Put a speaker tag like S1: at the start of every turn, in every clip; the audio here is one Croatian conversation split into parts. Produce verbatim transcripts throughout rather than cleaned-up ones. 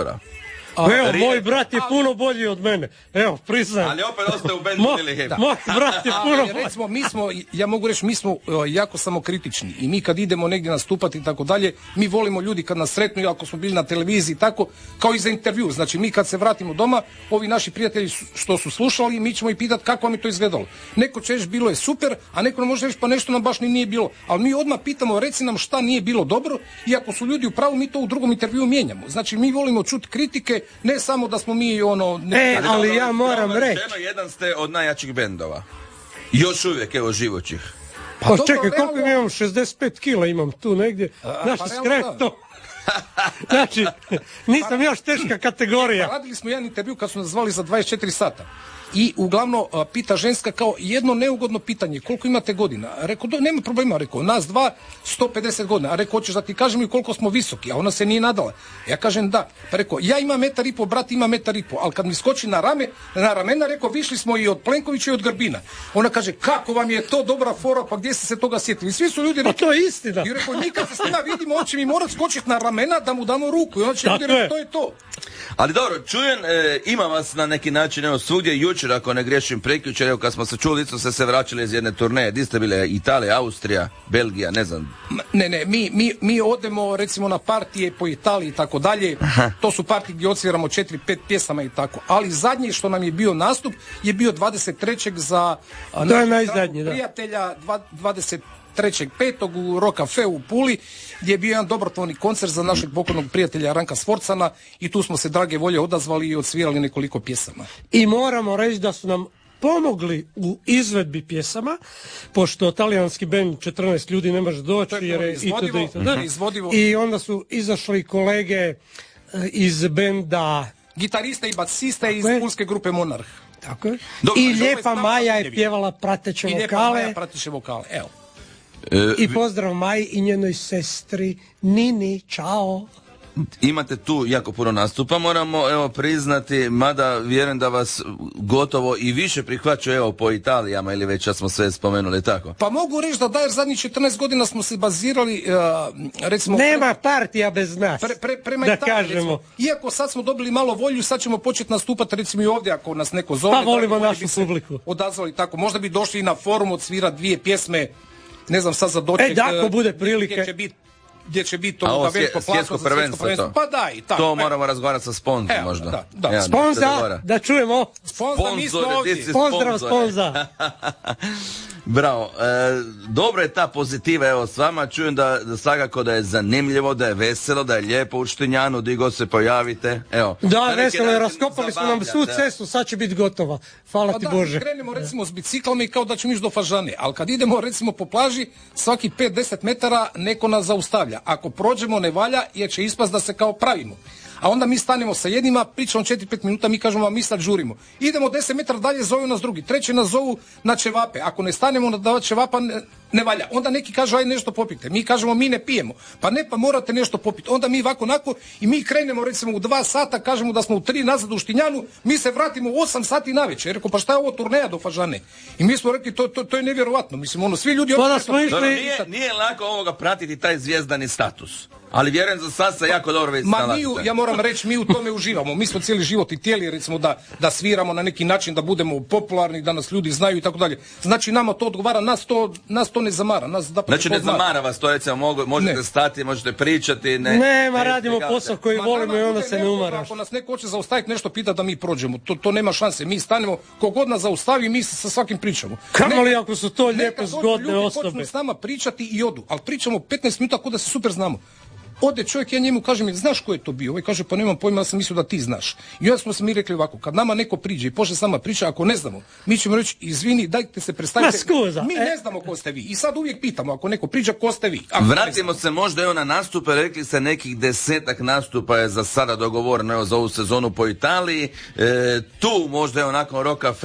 S1: izbora.
S2: A, evo, Rije... moj brat je puno bolji od mene. Evo, priznajem.
S1: Ali opet ostaje u bendu ili hip.
S2: Moj brat je puno bolji.
S3: Recimo, mi smo, ja mogu reći, mi smo uh, jako samokritični. I mi kad idemo negdje nastupati i tako dalje, mi volimo ljudi kad nas sretnu, ako smo bili na televiziji tako, kao i za intervju. Znači, mi kad se vratimo doma, ovi naši prijatelji su, što su slušali, mi ćemo ih pitati kako vam je to izgledalo. Neko će reći bilo je super, a neko nam može reći pa nešto nam baš ni nije bilo. Ali mi odmah pitamo, reci nam šta nije bilo dobro, i ako su ljudi u pravu, mi to u drugom intervjuu mijenjamo. Znači, mi volimo čuti kritike, ne samo da smo mi ono... Ne...
S2: E, ali ja moram reći...
S1: Jedan ste od najjačih bendova. Još uvijek, evo, živoćih.
S2: Pa, pa čekaj, realno... koliko imam? šezdeset pet kila imam tu negdje. Znaš, pa, skretno. Znači, nisam još teška kategorija.
S3: Pa, radili smo jedan intervju kad su nas zvali za dvadeset četiri sata. I uglavnom pita ženska kao jedno neugodno pitanje, koliko imate godina? Rekao, do, nema problema, rekao, nas dva, sto pedeset godina. A rekao, hoćeš da ti kažem i koliko smo visoki? A ona se nije nadala. Ja kažem da. Pa rekao, ja imam metar i po, brat ima metar i po, ali kad mi skoči na rame, na ramena, rekao, višli smo i od Plenkovića i od Grbina. Ona kaže, kako vam je to dobra fora, pa gdje ste se toga sjetili? Svi su ljudi rekli,
S2: to je istina.
S3: I rekao, nikad se s njima vidimo, on će mi morat skočiti na ramena da mu damo ruku. I on će ljudi reći, to je to.
S1: Ali dobro, čujem, e, ima vas na neki način, evo, svugdje jučer, ako ne griješim, prekjučer, evo, kad smo se čuli, isto ste se vraćali iz jedne turneje. Di ste bile? Italija, Austrija, Belgija, ne znam.
S3: Ne, ne, mi, mi, mi odemo, recimo, na partije po Italiji i tako dalje. To su partije gdje odsviramo četiri, pet pjesama i tako. Ali zadnji što nam je bio nastup je bio dvadeset trećeg za
S2: to je najzadnji,
S3: prijatelja, dvadeset trećeg petog u Rock Cafe u Puli, gdje je bio jedan dobrotvorni koncert za našeg pokojnog prijatelja Ranka Sforcana i tu smo se drage volje odazvali i odsvirali nekoliko pjesama.
S2: I moramo reći da su nam pomogli u izvedbi pjesama, pošto talijanski bend četrnaest ljudi ne može doći jer je
S3: izvodivo,
S2: itd. itd.
S3: izvodivo.
S2: I onda su izašli kolege iz benda
S3: gitarista i basista iz pulske grupe Monarh.
S2: Tako je. Dobro, I Lijepa Maja je pjevala prateće vokale. I Lijepa Maja
S3: prateće vokale, evo.
S2: E, I pozdrav Maji i njenoj sestri Nini, čao.
S1: Imate tu jako puno nastupa, moramo evo priznati, mada vjerujem da vas gotovo i više prihvaćaju evo po Italijama ili već ja smo sve spomenuli, tako?
S3: Pa mogu reći da da, jer zadnjih četrnaest godina smo se bazirali uh, recimo...
S2: Nema pre, partija bez nas,
S3: pre, pre, prema
S2: da
S3: Italiji,
S2: kažemo.
S3: Recimo, iako sad smo dobili malo volju, sad ćemo početi nastupati recimo i ovdje ako nas neko zove.
S2: Pa volimo našu publiku.
S3: Odazvali tako, možda bi došli i na forum odsvirati dvije pjesme, ne znam sad za doček.
S2: E, da, ako bude prilike.
S3: Gdje će biti gdje će biti to veliko
S1: svjetsko prvenstvo, to.
S3: Pa daj, tako.
S1: To moramo razgovarati sa sponzorom možda.
S3: Da, da.
S1: Ja,
S2: Sponza, da čujemo.
S3: Sponza, mi smo ovdje.
S2: Pozdrav, Sponza.
S1: Bravo. E, dobro je ta pozitiva, evo s vama čujem da, da svakako da je zanimljivo, da je veselo, da je lijepo u Štinjanu, di god se pojavite. Evo.
S2: Da, veselo je, raskopali smo nam svu cestu, sad će biti gotova. Hvala
S3: pa
S2: ti
S3: da,
S2: Bože.
S3: Krenemo recimo s biciklom i kao da ćemo ići do Fažane, ali kad idemo recimo po plaži, svaki pet do deset metara neko nas zaustavlja. Ako prođemo ne valja, jer će ispast da se kao pravimo. A onda mi stanemo sa jednima, pričamo četiri pet minuta, mi kažemo, a mi sad žurimo. Idemo deset metara dalje, zovu nas drugi. Treći nas zovu na ćevape. Ako ne stanemo na davat ćevapa, ne, ne valja. Onda neki kažu, aj nešto popite. Mi kažemo, mi ne pijemo. Pa ne, pa morate nešto popiti. Onda mi ovako onako i mi krenemo recimo u dva sata, kažemo da smo u tri nazad u Štinjanu, mi se vratimo u osam sati navečer. Rekao, pa šta je ovo turneja do Fažane? I mi smo rekli, to, to, to je nevjerovatno. Mislim, ono, svi ljudi...
S2: Pa smo išli...
S1: Dobro, nije, nije lako ovoga pratiti taj zvijezdani status. Ali vjerujem za sad se jako dobro već
S3: Ma mi, u, ja moram reći, mi u tome uživamo. Mi smo cijeli život i htjeli, recimo, da, da sviramo na neki način, da budemo popularni, da nas ljudi znaju i tako dalje. Znači, nama to odgovara, nas to, nas to ne zamara. Nas da
S1: znači, ne zamara vas to, recimo, mogu, možete ne. stati, možete pričati. Ne,
S2: Nema, ne, radimo ne, posao koji Ma, volimo i onda se ne umaraš.
S3: Ako nas neko hoće zaustaviti, nešto pita da mi prođemo. To, to nema šanse. Mi stanemo, kogod nas zaustavi, mi se sa svakim pričamo.
S2: Kamo li ako su to lijepe, zgodne osobe?
S3: Počnu s nama pričati i odu, ali pričamo petnaest minuta kod da se super znamo. Ode čovjek, ja njemu kažem, znaš ko je to bio? Ovaj kaže, pa nemam pojma, ja sam mislio da ti znaš. I onda smo se mi rekli ovako, kad nama neko priđe i počne s nama priča, ako ne znamo, mi ćemo reći, izvini, dajte se predstavite. Mi ne znamo ko ste vi. I sad uvijek pitamo, ako neko priđa, ko ste vi? Ako
S1: Vratimo se možda evo na nastupe, rekli ste nekih desetak nastupa je za sada dogovoreno evo za ovu sezonu po Italiji. E, tu možda evo nakon Rock Cafea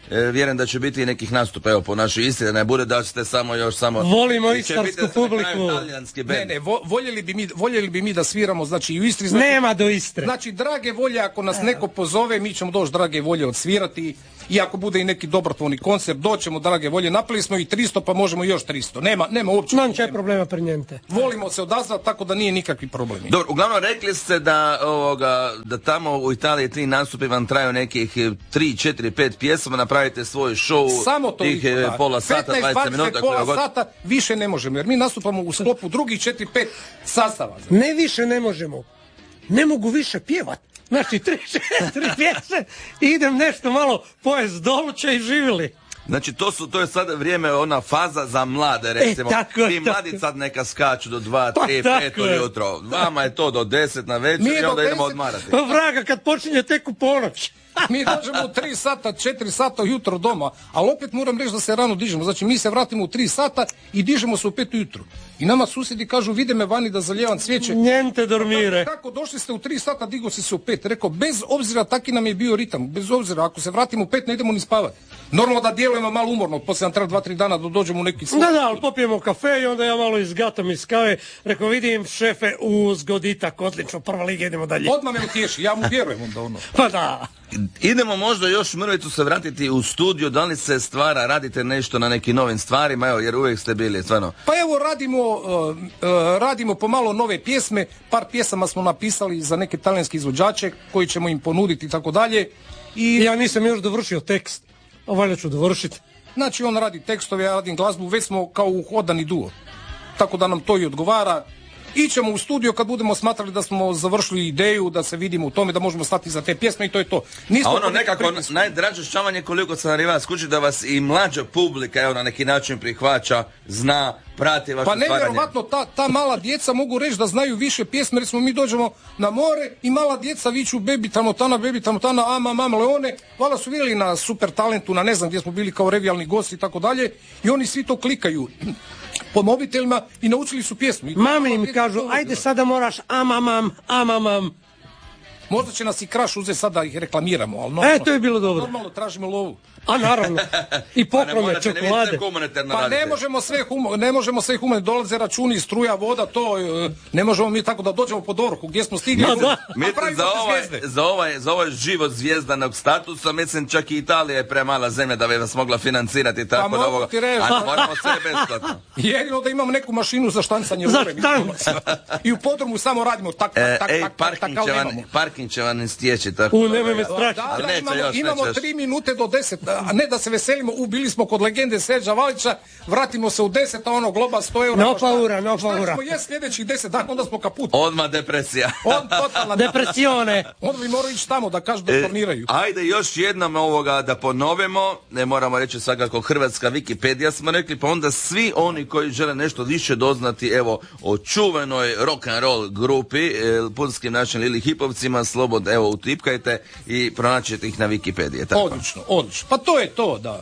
S1: e, vjerujem da će biti i nekih nastupa, evo, po našoj Istri, da ne bude da ste samo još samo...
S2: Volimo istarsku publiku.
S3: Ne, ne, vo, voljeli, bi mi, voljeli bi mi da sviramo, znači i u Istri... Znači,
S2: nema do Istre.
S3: Znači, drage volje, ako nas neko pozove, mi ćemo doći drage volje odsvirati. I ako bude i neki dobrotvorni koncert, doćemo, drage volje, napili smo i tristo, pa možemo još tristo. Nema, nema uopće.
S2: Non c'è problema per niente.
S3: Volimo se odazvati, tako da nije nikakvi problemi.
S1: Dobro, uglavnom rekli ste da, ovoga, da tamo u Italiji ti nastupi vam traju nekih tri, četiri, pet pjesama, napravite svoj show.
S3: Samo to
S1: tih
S3: ih,
S1: pola sata, dvadeset minuta.
S3: Pola god... sata, više ne možemo, jer mi nastupamo u sklopu drugih četiri, pet sastava.
S2: Ne više ne možemo. Ne mogu više pjevat. Znači, tri, četiri pjese i idem nešto malo pojest doluće i živjeli.
S1: Znači, to su, to je sad vrijeme, ona faza za mlade, recimo.
S2: E, tako,
S1: ti mladi
S2: tako.
S1: Sad neka skaču do dva,
S2: Pa,
S1: tri, pet ujutro. Vama je to do deset na večer i onda idemo odmarati.
S2: Pa vraga, kad počinje tek u ponoć.
S3: Mi dođemo u tri sata, četiri sata ujutro doma, ali opet moram reći da se rano dižemo. Znači, mi se vratimo u tri sata i dižemo se u pet ujutro. I nama susjedi kažu, vide me vani da zaljevam cvijeće.
S2: Njente dormire.
S3: Kako, došli ste u tri sata, digo si se u pet. Rekao, bez obzira, taki nam je bio ritam. Bez obzira, ako se vratimo u pet, ne idemo ni spavati. Normalno da djelujemo malo umorno, poslije nam treba dva, tri dana da dođemo u neki svoj.
S2: Da, da, ali popijemo kafe i onda ja malo izgatam iz kave. Rekao, vidim šefe, uzgoditak, odlično, prva liga, idemo dalje.
S3: Odmah me utješi, ja mu vjerujem onda ono.
S2: Pa da.
S1: Idemo možda još mrvicu se vratiti u studio, da li se stvara, radite nešto na nekim novim stvarima, evo, jer uvijek ste bili, stvarno.
S3: Pa evo, radimo, uh, uh, radimo pomalo nove pjesme, par pjesama smo napisali za neke talijanske izvođače koji ćemo im ponuditi i tako dalje.
S2: I ja nisam još dovršio tekst, a valjda ću dovršiti.
S3: Znači, on radi tekstove, ja radim glazbu, već smo kao uhodani duo. Tako da nam to i odgovara. Ićemo u studio kad budemo smatrali da smo završili ideju, da se vidimo u tome, da možemo stati za te pjesme i to je to.
S1: Nismo A ono nekako pritisku. Najdraže ščavanje koliko sam arriva skući da vas i mlađa publika evo na neki način prihvaća, zna, prati vaše
S3: stvaranje. Pa nevjerovatno, ta, ta mala djeca mogu reći da znaju više pjesme, jer smo mi dođemo na more i mala djeca viču bebi tramotana, bebi tramotana, ama, mama, leone. Vala su vidjeli na Super Talentu, na ne znam gdje smo bili kao revijalni gosti i tako dalje i oni svi to klikaju po mobitelima i naučili su pjesmu.
S2: Mami im kažu, ajde sada moraš amamam, amamam.
S3: Možda će nas i Kraš uzeti sad da ih reklamiramo, ali normalno,
S2: e, to je bilo dobro.
S3: Normalno tražimo lovu.
S2: A naravno. I poklone, pa čokolade.
S3: Pa ne možemo sve humo, ne možemo sve humo, dolaze računi, struja, voda, to ne možemo mi tako da dođemo po dovrhu gdje smo stigli.
S2: No, da.
S1: Mislim, za ovaj, za, ovaj, za ovaj život zvijezdanog statusa, mislim čak i Italija je premala zemlja da bi vas mogla financirati tako
S3: pa
S1: da ovoga. A moramo sve besplatno.
S3: Jedino da imamo neku mašinu za štancanje.
S2: Za štancanje.
S3: I u podrumu samo radimo tak, tak, tak,
S1: Ej,
S3: tak,
S1: parking,
S3: tak,
S1: će van, parking će vam stječi tako.
S2: U, nemoj me strašiti.
S3: Da, da, imamo, imamo tri minute do deset, a ne da se veselimo, u, bili smo kod legende Sređa Valića, vratimo se u deset, a ono globa sto eura.
S2: No paura, no paura.
S3: Šta ćemo jest sljedećih deset dana, onda smo kaput.
S1: Odmah depresija.
S3: On, totalna
S2: depresione.
S3: Onda bi morao ići tamo da kažu da torniraju.
S1: E, ajde još jednom ovoga da ponovimo, ne moramo reći svakako hrvatska Wikipedija smo rekli, pa onda svi oni koji žele nešto više doznati, evo, o čuvenoj rock and roll grupi, e, pulskim našim Lili Hipovcima, slobodno, evo, utipkajte i pronaćete ih na Wikipediji. Tako.
S3: Odlično, odlično. Pa to je to, da.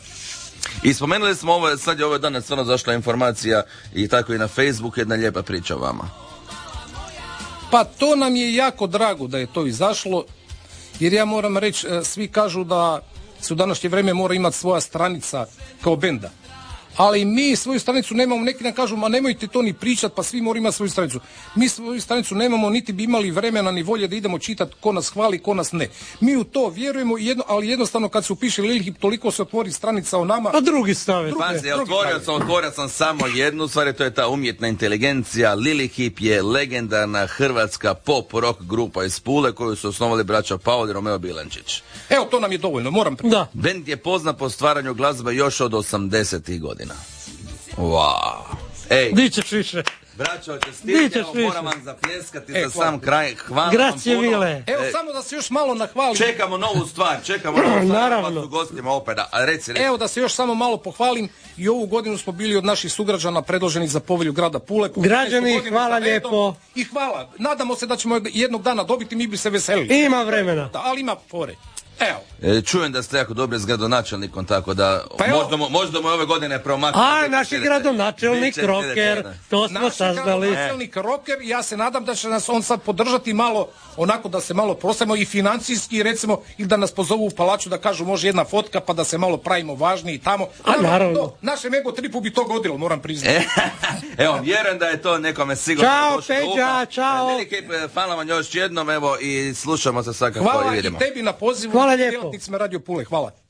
S1: I spomenuli smo ovo, sad je ovo danas stvarno zašla informacija i tako i na Facebook, jedna lijepa priča o vama.
S3: Pa to nam je jako drago da je to izašlo, jer ja moram reći, svi kažu da se u današnje vrijeme mora imati svoja stranica kao benda. Ali mi svoju stranicu nemamo, neki nam kažu, ma nemojte to ni pričat, pa svi moraju imati svoju stranicu. Mi svoju stranicu nemamo, niti bi imali vremena ni volje da idemo čitati ko nas hvali, ko nas ne. Mi u to vjerujemo, jedno, ali jednostavno kad se upiše Lili Hip, toliko se otvori stranica o nama.
S2: A drugi stave.
S1: Pazi, otvorio sam, otvorio sam samo jednu stvar, to je ta umjetna inteligencija. Lili Hip je legendarna hrvatska pop rock grupa iz Pule koju su osnovali braća Paul i Romeo Bilančić.
S3: Evo, to nam je dovoljno, moram pričati.
S2: Da.
S1: Bend je poznat po stvaranju glazbe još od osamdesetih godina. Wow. Ej.
S2: Di ćeš više?
S1: Braćo, čestite, moram vam zapljeskati
S3: e,
S1: za sam kraj. Hvala
S2: Grazie
S1: vam puno.
S2: Vile.
S3: Evo, e, samo da se još malo nahvalim.
S1: Čekamo novu stvar, čekamo novu stvar.
S2: Naravno.
S1: U gostima opera. A reci, reci.
S3: Evo da se još samo malo pohvalim. I ovu godinu smo bili od naših sugrađana predloženi za povelju grada Pule.
S2: Građani, hvala lijepo.
S3: I hvala. Nadamo se da ćemo jednog dana dobiti, mi bi se veselili.
S2: Ima vremena.
S3: Da, ali ima fore. Evo.
S1: E, čujem da ste jako dobri s gradonačelnikom, tako da
S3: Pa evo.
S1: možda, mu- možda mu ove godine promakne.
S2: A, naš je gradonačelnik Roker, to smo
S3: Naš
S2: saznali.
S3: gradonačelnik Roker, ja se nadam da će nas on sad podržati malo, onako da se malo prosemo i financijski, recimo, ili da nas pozovu u palaču da kažu može jedna fotka pa da se malo pravimo važni i tamo.
S2: A,
S3: Nama
S2: naravno.
S3: to, našem ego tripu bi to godilo, moram priznati.
S1: E, evo, vjerujem da je to nekome sigurno
S2: Ćao,
S1: došlo do
S2: Peđa,
S1: uha.
S2: ćao.
S1: Veliki, hvala vam još jednom, evo, i slušamo se svakako i
S3: Hvala i
S1: vidimo.
S3: tebi na pozivu.
S2: Hvala lijepo.
S3: Djelatnicima Radio Pule, hvala.